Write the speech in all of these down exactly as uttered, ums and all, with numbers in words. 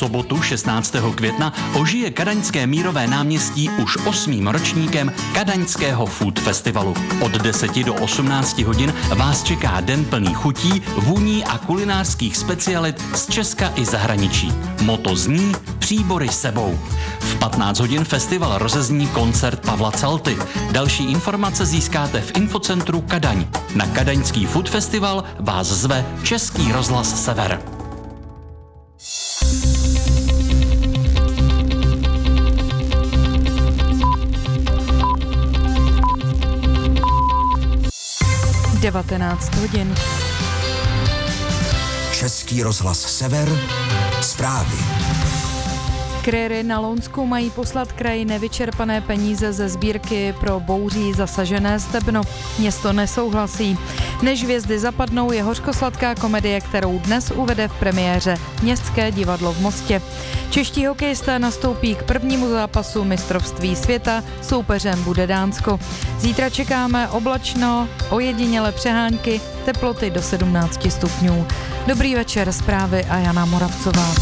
sobotu šestnáctého května ožije kadaňské Mírové náměstí už osmým ročníkem Kadaňského Food Festivalu. Od deseti do osmnácti hodin vás čeká den plný chutí, vůní a kulinářských specialit z Česka i zahraničí. Motto zní Příbory sebou. V patnáct hodin festival rozezní koncert Pavla Calty. Další informace získáte v infocentru Kadaň. Na Kadaňský Food Festival vás zve Český rozhlas Sever. devatenáct hodin. Český rozhlas Sever, zprávy. Kryry na Lounsku mají poslat kraji nevyčerpané peníze ze sbírky pro bouří zasažené Stebno. Město nesouhlasí. Než hvězdy zapadnou je hořkosladká komedie, kterou dnes uvede v premiéře Městské divadlo v Mostě. Čeští hokejisté nastoupí k prvnímu zápasu mistrovství světa, soupeřem bude Dánsko. Zítra čekáme oblačno, ojedinělé přehánky, teploty do sedmnáct stupňů. Dobrý večer, zprávy a Jana Moravcová.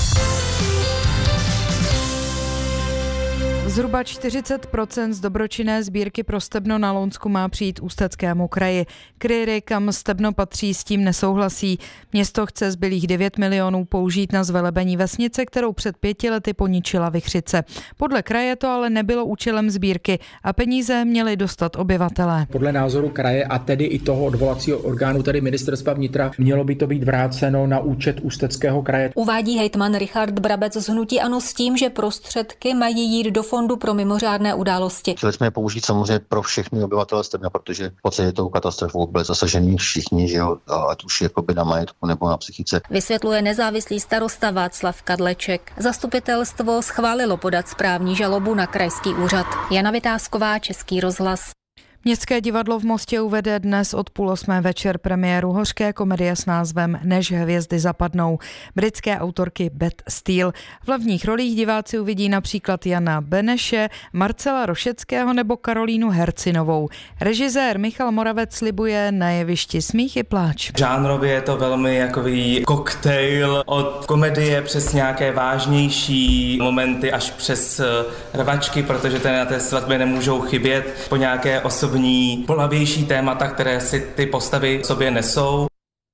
Zhruba čtyřicet procent z dobročinné sbírky pro Stebno na Lounsku má přijít Ústeckému kraji. Kryry, kam Stebno patří, s tím nesouhlasí. Město chce zbylých devět milionů použít na zvelebení vesnice, kterou před pěti lety poničila vichřice. Podle kraje to ale nebylo účelem sbírky a peníze měli dostat obyvatelé. Podle názoru kraje a tedy i toho odvolacího orgánu, tedy ministerstva vnitra, mělo by to být vráceno na účet Ústeckého kraje. Uvádí hejtman Richard Brabec z hnutí ANO s tím, že prostředky mají jít do fondu pro mimořádné události. Chtěli jsme je použít samozřejmě pro všechny obyvatele Stebna, protože v podstatě tou katastrofou byli zasažení všichni, že jo, ať už jakoby na majetku nebo na psychice. Vysvětluje nezávislý starosta Václav Kadleček. Zastupitelstvo schválilo podat správní žalobu na krajský úřad. Jana Vytázková, Český rozhlas. Městské divadlo v Mostě uvede dnes od půl osmé večer premiéru hořké komedie s názvem Než hvězdy zapadnou britské autorky Beth Steele. V hlavních rolích diváci uvidí například Jana Beneše, Marcela Rošeckého nebo Karolínu Hercinovou. Režisér Michal Moravec slibuje na jevišti smích i pláč. Žánrově je to velmi jakový koktejl od komedie přes nějaké vážnější momenty až přes rvačky, protože ten na té svatbě nemůžou chybět, po nějaké osobní bolavější témata, které si ty postavy sobě nesou.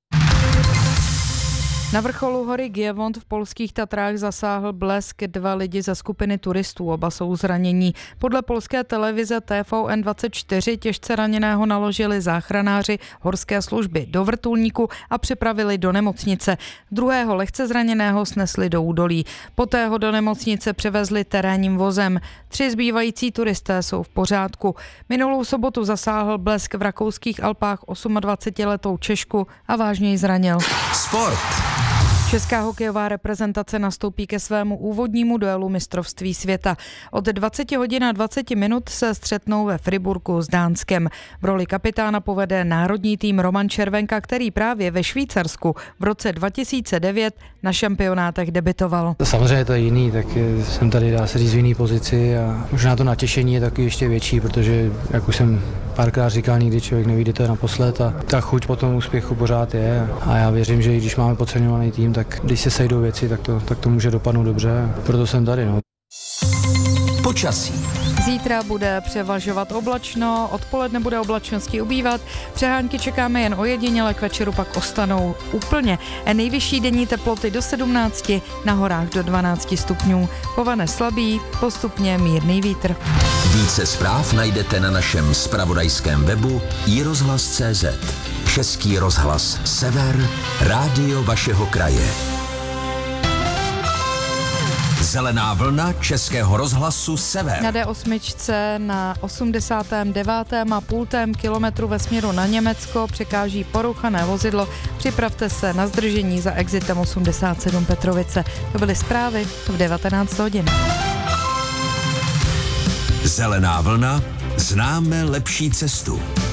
Na vrcholu hory Gievont v polských Tatrách zasáhl blesk, dva lidi ze skupiny turistů, oba jsou zranění. Podle polské televize T V N dvacet čtyři těžce raněného naložili záchranáři horské služby do vrtulníku a přepravili do nemocnice. Druhého lehce zraněného snesli do údolí. Poté ho do nemocnice převezli terénním vozem. Tři zbývající turisté jsou v pořádku. Minulou sobotu zasáhl blesk v rakouských Alpách dvacetiosmiletou Češku a vážně ji zranil. Sport. Česká hokejová reprezentace nastoupí ke svému úvodnímu duelu mistrovství světa. Od dvacet hodin a dvacet minut se střetnou ve Friburku s Dánskem. V roli kapitána povede národní tým Roman Červenka, který právě ve Švýcarsku v roce dva tisíce devět na šampionátech debitoval. Samozřejmě to je jiný, tak jsem tady, dá se říct, v jiný pozici a možná to natěšení je taky ještě větší, protože, jak už jsem párkrát říkal, nikdy člověk nevíde to naposled a ta chuť po tom úspěchu pořád je a já věřím, že i když máme podceňovaný tým, tak když se sejdou věci, tak to, tak to může dopadnout dobře. Proto jsem tady. No. Počasí. Zítra bude převažovat oblačno, odpoledne bude oblačnosti ubývat, přehánky čekáme jen ojediněle, k večeru pak ostanou úplně. Nejvyšší denní teploty do sedmnácti, na horách do dvanácti stupňů. Povane slabý, postupně mírný vítr. Více zpráv najdete na našem zpravodajském webu i rozhlas tečka cé zet. Český rozhlas Sever, rádio vašeho kraje. Zelená vlna Českého rozhlasu Sever. Na D osm na osmdesátém devátém a půltém kilometru ve směru na Německo překáží porouchané vozidlo. Připravte se na zdržení za exitem osmdesát sedm Petrovice. To byly zprávy v devatenáct hodin. Zelená vlna, známe lepší cestu.